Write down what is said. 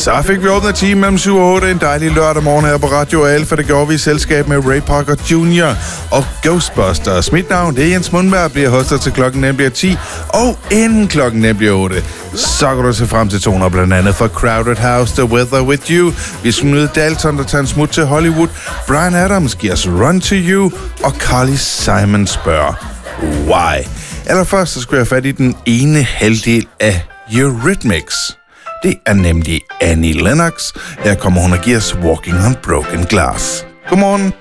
Så fik vi åbnet time mellem 7 og 8 en dejlig lørdag morgen her på Radio Alfa. Det gjorde vi i selskab med Ray Parker Jr. og Ghostbusters. Mit navn, det er Jens Mundberg, bliver hostet til klokken nemlig 10. Og inden klokken nemlig 8, så kan du se frem til toner blandt andet for Crowded House, The Weather With You. Vi skal møde Dalton, der tager en smut til Hollywood. Bryan Adams giver os Run To You. Og Carly Simon spørger, why? Allerførst så skal jeg have fat i den ene halvdel af Eurythmics. Det er nemlig Annie Lennox. Her kommer hun og giver os Walking on Broken Glass. Godmorgen.